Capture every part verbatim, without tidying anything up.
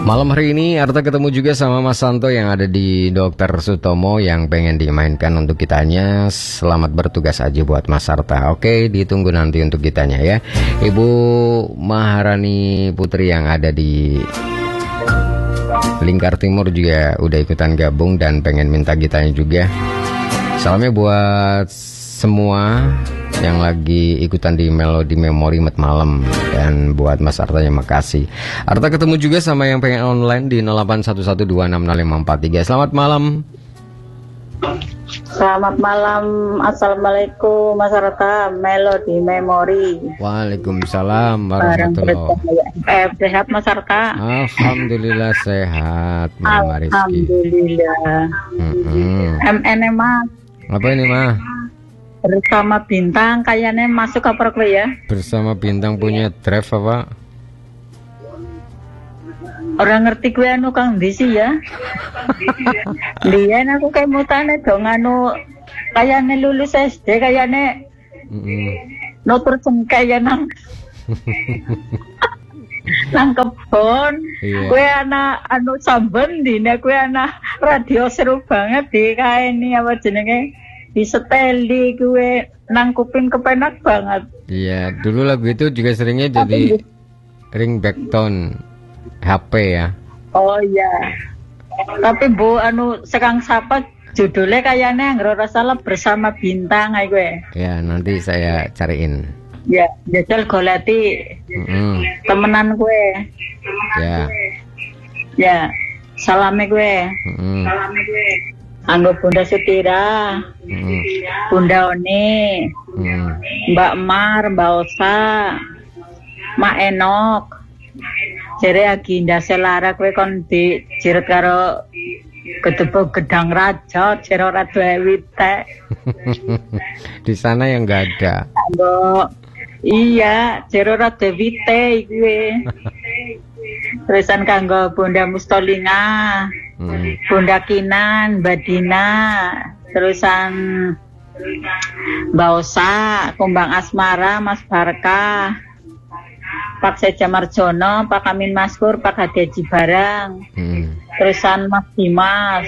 Malam hari ini Arta ketemu juga sama Mas Santo yang ada di Dokter Sutomo yang pengen dimainkan untuk kitanya. Selamat bertugas aja buat Mas Arta. Oke, ditunggu nanti untuk kitanya ya. Ibu Maharani Putri yang ada di Lingkar Timur juga udah ikutan gabung dan pengen minta gitanya juga. Salamnya buat semua yang lagi ikutan di Melodi Memori Mat Malam. Dan buat Mas Arta, terima kasih. Arta ketemu juga sama yang pengen online di nol delapan satu satu dua enam nol lima empat tiga. Selamat malam. Selamat malam. Assalamualaikum Mas Arta, Melodi Memori. Waalaikumsalam warahmatullahi. Eh, sehat Mas Arta? Alhamdulillah sehat. Alhamdulillah. Mm-hmm. M N Mas. Apa ini mah? Bersama Bintang kayaknya masuk apa kowe ya? Bersama Bintang punya drive apa? Orang ngerti gue anu kang di sih ya. Lian aku kayak mutane dong anu kayaknya lulus S D kayaknya mm-hmm. notur cengkeh ya nang nang kebon. Iya. Gue anak anu samben dina gue anak radio seru banget di kae ini apa jenenge diseteli gue nang kuping kepenak banget. Iya, dulu lagu itu juga seringnya jadi ringback-tone H P ya. Oh iya. Tapi Bu anu sekang sapa judulnya kayaknya nggak salah Bersama Bintang ae gue. Ya, nanti saya cariin. Ya, jajal goleti. Mm-hmm. Temenan gue. Ya. Ya, salame gue. Mm-hmm. Salame gue. Anggo Bunda Sutira, mm-hmm. Bunda Oni, mm-hmm. Mbak Mar, Mbak Osa, Mak Enok. Jere Aginda Selara kowe kon di jiret karo Gedebo Gedang Raja, jero ora duwe wite. Di sana yang enggak ada. Anggo iya, jero ora duwe wite iki. Terusan kanggo Bunda Mustolinga. Hmm. Bunda Kinan, Mbak Dina, terusan Mbak Osa, Kumbang Asmara, Mas Barka, Pak Seja Marjono, Pak Amin Maskur, Pak Hadi Barang, hmm. terusan Mas Dimas,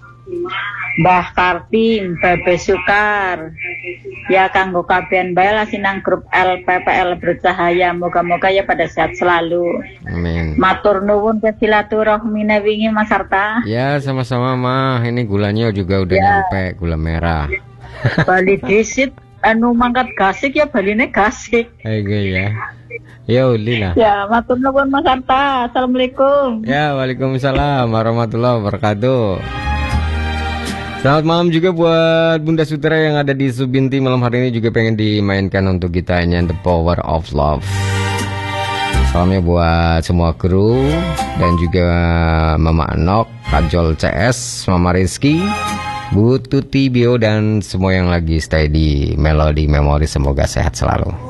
Mbah Kartim, Babe Sukar, ya kanggo kabehan bae lasinang grup L P P L Bercahaya, moga-moga ya pada sehat selalu. Amin. Matur nuwun ke silaturahmine wingi Mas Arta. Ya, sama-sama mah. Ini gulanya juga udah ya. Nyampe, gula merah. Bali disit anu mangkat gasik ya baline gasik. Ayo ya. Ya ulila. Ya, matur nuwun Mas Arta. Assalamualaikum. Ya, waalaikumsalam warahmatullahi wabarakatuh. Selamat malam juga buat Bunda Sutera yang ada di Subinti. Malam hari ini juga pengen dimainkan untuk kitanya The Power of Love. Salamnya buat semua kru dan juga Mama Anok, Kajol C S, Mama Rizky, Bu Tuti Bio dan semua yang lagi stay di Melodi Memori. Semoga sehat selalu.